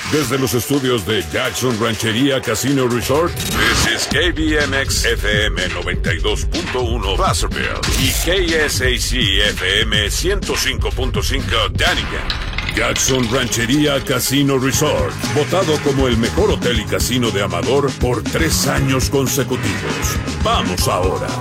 Desde los estudios de Jackson Ranchería Casino Resort, this is KBMX FM 92.1 Placerville y KSAC FM 105.5 Danigan. Jackson Ranchería Casino Resort, votado como el mejor hotel y casino de Amador por 3 años consecutivos. Vamos ahora.